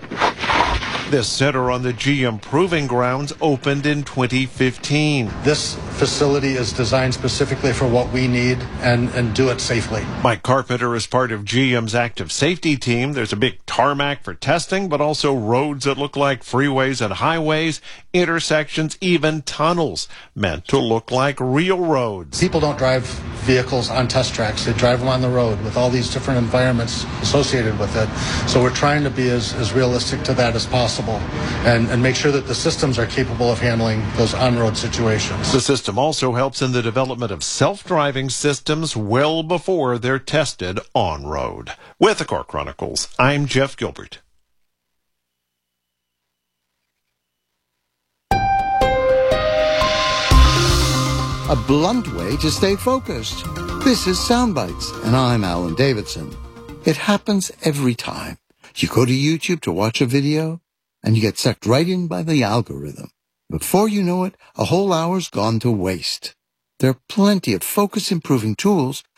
This center on the GM Proving Grounds opened in 2015. This facility is designed specifically for what we need and do it safely. Mike Carpenter is part of GM's active safety team. There's a big tarmac for testing, but also roads that look like freeways and highways, intersections, even tunnels meant to look like real roads. People don't drive vehicles on test tracks. They drive them on the road with all these different environments associated with it. So we're trying to be as realistic to that as possible and make sure that the systems are capable of handling those on-road situations. The system also helps in the development of self-driving systems well before they're tested on-road. With the Car Chronicles, I'm Jeff Gilbert. A blunt way to stay focused. This is Soundbites, and I'm Alan Davidson. It happens every time. You go to YouTube to watch a video, and you get sucked right in by the algorithm. Before you know it, a whole hour's gone to waste. There are plenty of focus-improving tools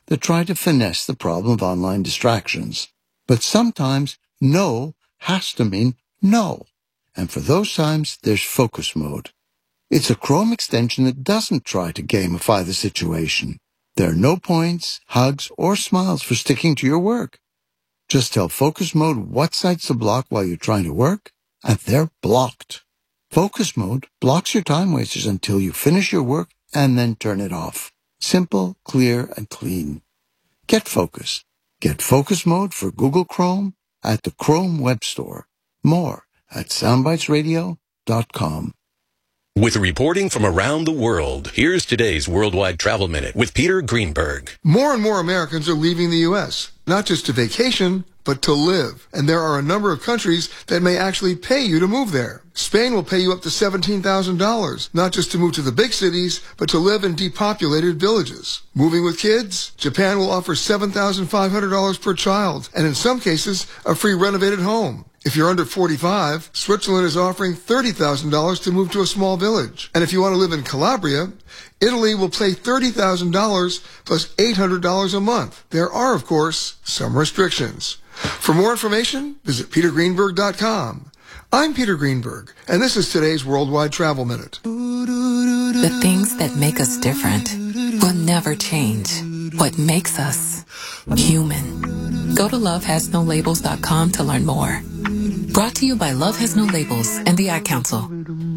that try to finesse the problem of online distractions. But sometimes no has to mean no. And for those times, there's Focus Mode. It's a Chrome extension that doesn't try to gamify the situation. There are no points, hugs, or smiles for sticking to your work. Just tell Focus Mode what sites to block while you're trying to work, and they're blocked. Focus Mode blocks your time wasters until you finish your work and then turn it off. Simple, clear, and clean. Get focused. Get Focus Mode for Google Chrome at the Chrome Web Store. More at soundbitesradio.com. With reporting from around the world, here's today's Worldwide Travel Minute with Peter Greenberg. More and more Americans are leaving the U.S., not just to vacation, but to live. And there are a number of countries that may actually pay you to move there. Spain will pay you up to $17,000, not just to move to the big cities, but to live in depopulated villages. Moving with kids? Japan will offer $7,500 per child, and in some cases, a free renovated home. If you're under 45, Switzerland is offering $30,000 to move to a small village. And if you want to live in Calabria, Italy will pay $30,000 plus $800 a month. There are, of course, some restrictions. For more information, visit petergreenberg.com. I'm Peter Greenberg, and this is today's Worldwide Travel Minute. The things that make us different will never change. What makes us human. Go to lovehasnolabels.com to learn more. Brought to you by Love Has No Labels and the Ad Council.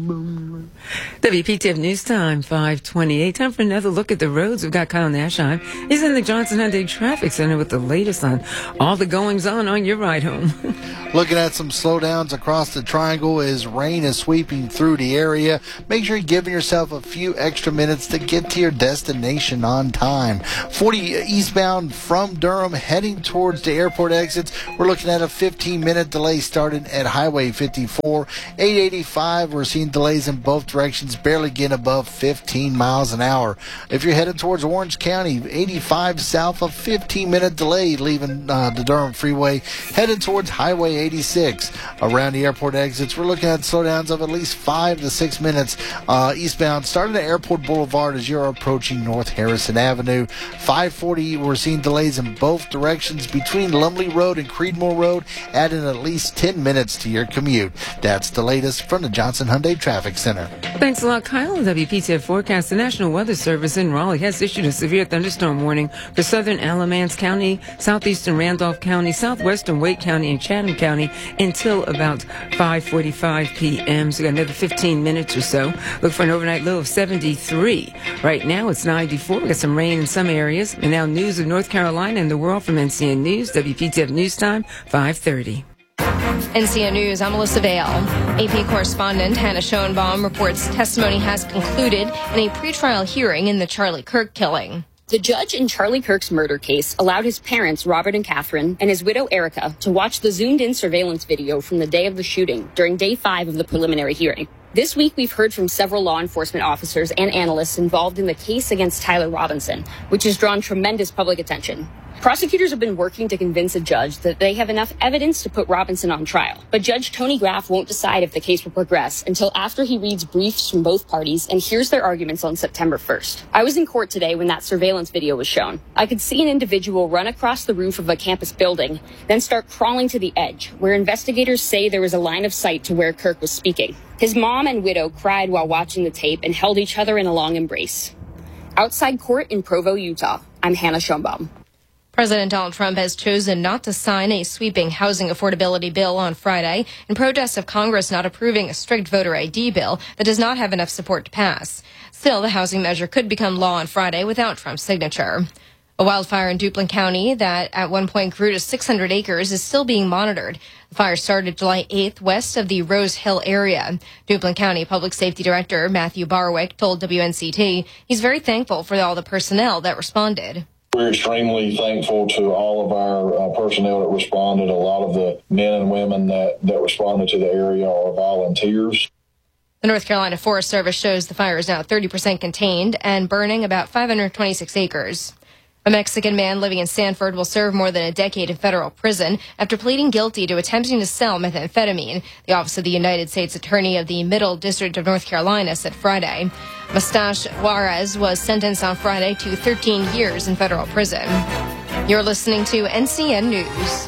WPTF News Time, 5:28. Time for another look at the roads. We've got Kyle Nashheim. He's in the Johnson Hyundai Traffic Center with the latest on all the goings-on your ride home. Looking at some slowdowns across the triangle as rain is sweeping through the area. Make sure you're giving yourself a few extra minutes to get to your destination on time. 40 eastbound from Durham heading towards the airport exits. We're looking at a 15-minute delay starting at Highway 54. 885, we're seeing delays in both directions, barely getting above 15 miles an hour. If you're headed towards Orange County, 85 south, a 15-minute delay leaving the Durham Freeway, headed towards Highway 86. Around the airport exits, we're looking at slowdowns of at least 5 to 6 minutes eastbound, starting at Airport Boulevard as you're approaching North Harrison Avenue. 540, we're seeing delays in both directions between Lumley Road and Creedmoor Road, adding at least 10 minutes to your commute. That's the latest from the Johnson Hyundai Traffic Center. Thanks a lot, Kyle. WPTF forecast. The National Weather Service in Raleigh has issued a severe thunderstorm warning for southern Alamance County, southeastern Randolph County, southwestern Wake County, and Chatham County until about 5:45 p.m. So we got another 15 minutes or so. Look for an overnight low of 73. Right now it's 94. We got some rain in some areas. And now news of North Carolina and the world from NCN News. WPTF News Time, 5:30. NCN News, I'm Melissa Vale. AP correspondent Hannah Schoenbaum reports testimony has concluded in a pretrial hearing in the Charlie Kirk killing. The judge in Charlie Kirk's murder case allowed his parents, Robert and Catherine, and his widow, Erica, to watch the zoomed-in surveillance video from the day of the shooting during day 5 of the preliminary hearing. This week, we've heard from several law enforcement officers and analysts involved in the case against Tyler Robinson, which has drawn tremendous public attention. Prosecutors have been working to convince a judge that they have enough evidence to put Robinson on trial. But Judge Tony Graff won't decide if the case will progress until after he reads briefs from both parties and hears their arguments on September 1st. I was in court today when that surveillance video was shown. I could see an individual run across the roof of a campus building, then start crawling to the edge, where investigators say there was a line of sight to where Kirk was speaking. His mom and widow cried while watching the tape and held each other in a long embrace. Outside court in Provo, Utah, I'm Hannah Schoenbaum. President Donald Trump has chosen not to sign a sweeping housing affordability bill on Friday in protest of Congress not approving a strict voter ID bill that does not have enough support to pass. Still, the housing measure could become law on Friday without Trump's signature. A wildfire in Duplin County that at one point grew to 600 acres is still being monitored. The fire started July 8th west of the Rose Hill area. Duplin County Public Safety Director Matthew Barwick told WNCT he's very thankful for all the personnel that responded. We're extremely thankful to all of our personnel that responded. A lot of the men and women that responded to the area are volunteers. The North Carolina Forest Service shows the fire is now 30% contained and burning about 526 acres. A Mexican man living in Sanford will serve more than a decade in federal prison after pleading guilty to attempting to sell methamphetamine, the Office of the United States Attorney of the Middle District of North Carolina said Friday. Mustache Juarez was sentenced on Friday to 13 years in federal prison. You're listening to NCN News.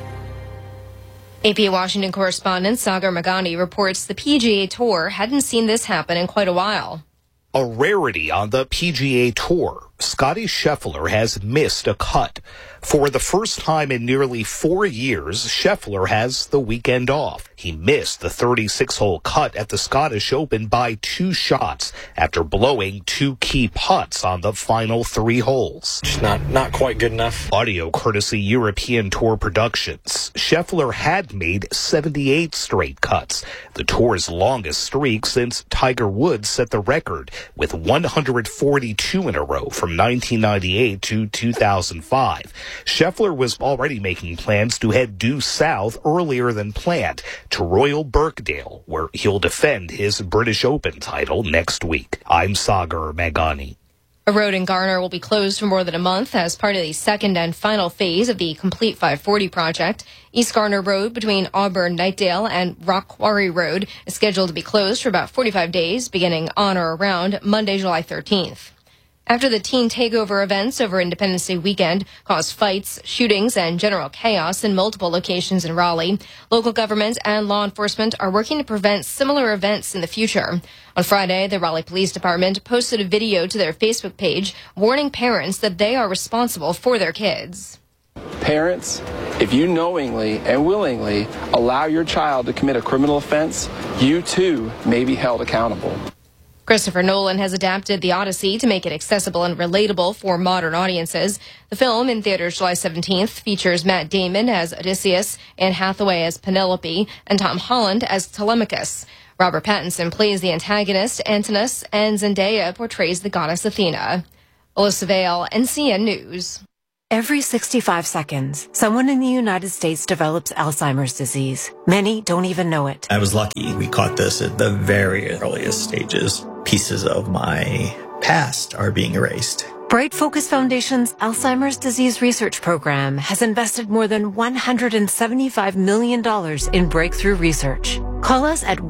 AP Washington correspondent Sagar Meghani reports the PGA Tour hadn't seen this happen in quite a while. A rarity on the PGA Tour. Scottie Scheffler has missed a cut. For the first time in nearly 4 years, Scheffler has the weekend off. He missed the 36-hole cut at the Scottish Open by 2 shots after blowing 2 key putts on the final 3 holes. Just not quite good enough. Audio courtesy European Tour Productions. Scheffler had made 78 straight cuts, the tour's longest streak since Tiger Woods set the record with 142 in a row from 1998 to 2005. Scheffler was already making plans to head due south earlier than planned to Royal Birkdale, where he'll defend his British Open title next week. I'm Sagar Meghani. A road in Garner will be closed for more than a month as part of the second and final phase of the Complete 540 project. East Garner Road between Auburn, Knightdale, and Rock Quarry Road is scheduled to be closed for about 45 days, beginning on or around Monday, July 13th. After the teen takeover events over Independence Day weekend caused fights, shootings, and general chaos in multiple locations in Raleigh, local government and law enforcement are working to prevent similar events in the future. On Friday, the Raleigh Police Department posted a video to their Facebook page warning parents that they are responsible for their kids. Parents, if you knowingly and willingly allow your child to commit a criminal offense, you too may be held accountable. Christopher Nolan has adapted The Odyssey to make it accessible and relatable for modern audiences. The film, in theaters July 17th, features Matt Damon as Odysseus, Anne Hathaway as Penelope, and Tom Holland as Telemachus. Robert Pattinson plays the antagonist, Antinous, and Zendaya portrays the goddess Athena. Alyssa Vale, NCN News. Every 65 seconds, someone in the United States develops Alzheimer's disease. Many don't even know it. I was lucky. We caught this at the very earliest stages. Pieces of my past are being erased. Bright Focus Foundation's Alzheimer's Disease Research Program has invested more than $175 million in breakthrough research. Call us at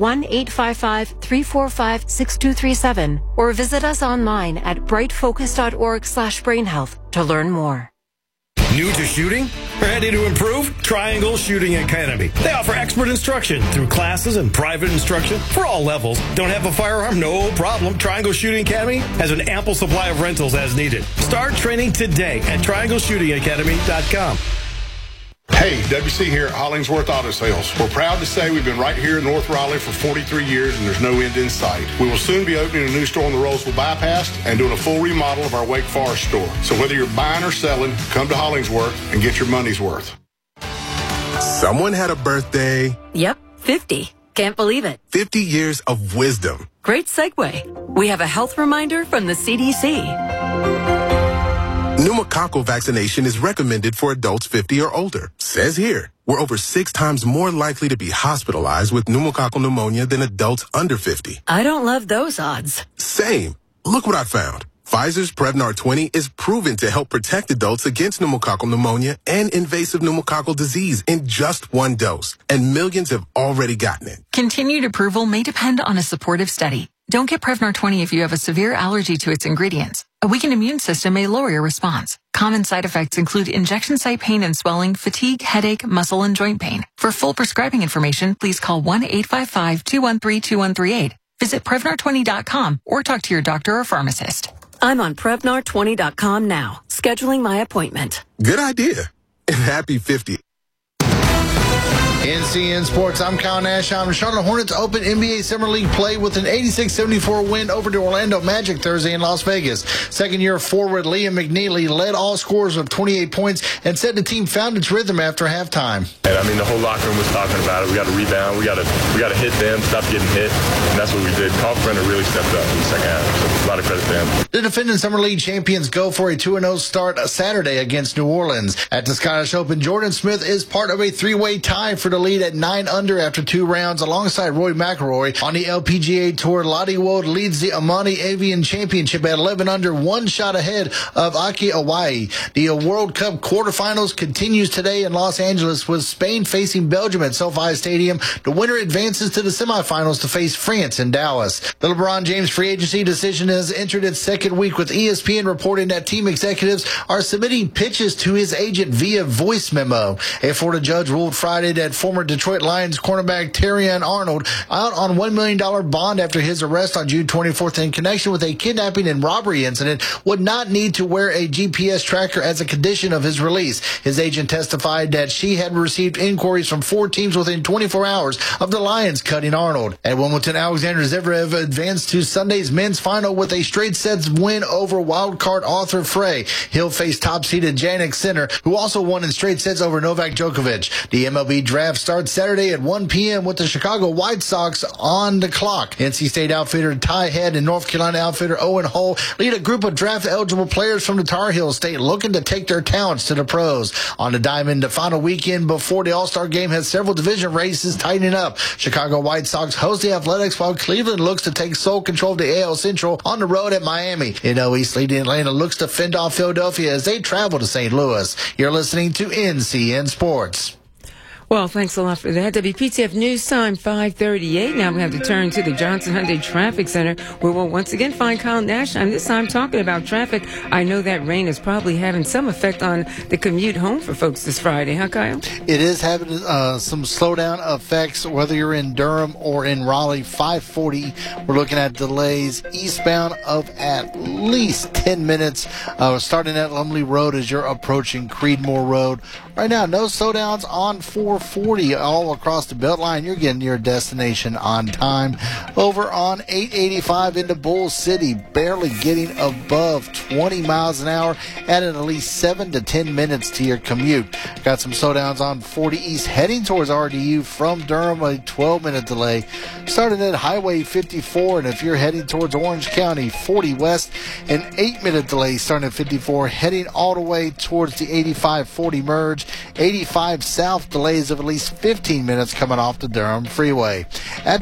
1-855-345-6237 or visit us online at brightfocus.org/brainhealth to learn more. New to shooting? Ready to improve? Triangle Shooting Academy. They offer expert instruction through classes and private instruction for all levels. Don't have a firearm? No problem. Triangle Shooting Academy has an ample supply of rentals as needed. Start training today at triangleshootingacademy.com. Hey, WC here at Hollingsworth Auto Sales. We're proud to say we've been right here in North Raleigh for 43 years and there's no end in sight. We will soon be opening a new store on the Roseville Bypass and doing a full remodel of our Wake Forest store. So whether you're buying or selling, come to Hollingsworth and get your money's worth. Someone had a birthday. Yep, 50. Can't believe it. 50 years of wisdom. Great segue. We have a health reminder from the CDC. Pneumococcal vaccination is recommended for adults 50 or older. Says here, we're over 6 times more likely to be hospitalized with pneumococcal pneumonia than adults under 50. I don't love those odds. Same. Look what I found. Pfizer's Prevnar 20 is proven to help protect adults against pneumococcal pneumonia and invasive pneumococcal disease in just 1 dose. And millions have already gotten it. Continued approval may depend on a supportive study. Don't get Prevnar 20 if you have a severe allergy to its ingredients. A weakened immune system may lower your response. Common side effects include injection site pain and swelling, fatigue, headache, muscle, and joint pain. For full prescribing information, please call 1-855-213-2138. Visit Prevnar20.com or talk to your doctor or pharmacist. I'm on Prevnar20.com now, scheduling my appointment. Good idea. And happy 50. NCN Sports, I'm Kyle Nashheim. Charlotte Hornets open NBA Summer League play with an 86-74 win over the Orlando Magic Thursday in Las Vegas. Second-year forward Liam McNeely led all scorers of 28 points and said the team found its rhythm after halftime. And I mean, the whole locker room was talking about it. We got to rebound. We got to hit them, stop getting hit, and that's what we did. Carl Brenner really stepped up in the second half, so a lot of credit to him. The defending Summer League champions go for a 2-0 start Saturday against New Orleans. At the Scottish Open, Jordan Smith is part of a 3-way tie for the lead at 9 under after 2 rounds alongside Roy McIlroy. On the LPGA Tour, Lottie Wold leads the Amani Avian Championship at 11 under, 1 shot ahead of Aki Awai. The World Cup quarterfinals continues today in Los Angeles with Spain facing Belgium at SoFi Stadium. The winner advances to the semifinals to face France in Dallas. The LeBron James free agency decision has entered its second week, with ESPN reporting that team executives are submitting pitches to his agent via voice memo. A Florida judge ruled Friday that former Detroit Lions cornerback Terrion Arnold, out on $1 million bond after his arrest on June 24th in connection with a kidnapping and robbery incident, would not need to wear a GPS tracker as a condition of his release. His agent testified that she had received inquiries from 4 teams within 24 hours of the Lions cutting Arnold. At Wimbledon, Alexander Zverev advanced to Sunday's men's final with a straight sets win over wildcard Arthur Frey. He'll face top-seeded Jannik Sinner, who also won in straight sets over Novak Djokovic. The MLB draft starts Saturday at 1 p.m. with the Chicago White Sox on the clock. NC State outfitter Ty Head and North Carolina outfitter Owen Hull lead a group of draft-eligible players from the Tar Heel State looking to take their talents to the pros. On the diamond, the final weekend before the All-Star game has several division races tightening up. Chicago White Sox host the Athletics, while Cleveland looks to take sole control of the AL Central on the road at Miami. In East leading Atlanta looks to fend off Philadelphia as they travel to St. Louis. You're listening to NCN Sports. Well, thanks a lot for that. WPTF News Time, 5:38. Now we have to turn to the Johnson Hyundai Traffic Center, where we'll once again find Kyle Nash. And this time talking about traffic. I know that rain is probably having some effect on the commute home for folks this Friday, huh, Kyle? It is having some slowdown effects, whether you're in Durham or in Raleigh. 540, we're looking at delays eastbound of at least 10 minutes, starting at Lumley Road as you're approaching Creedmoor Road. Right now, no slowdowns on 440 all across the Beltline. You're getting your destination on time. Over on 885 into Bull City, barely getting above 20 miles an hour, adding at least 7 to 10 minutes to your commute. Got some slowdowns on 40 East heading towards RDU from Durham, a 12-minute delay. Starting at Highway 54, and if you're heading towards Orange County, 40 West, an 8-minute delay starting at 54, heading all the way towards the 85-40 merge. 85 South delays of at least 15 minutes coming off the Durham Freeway. At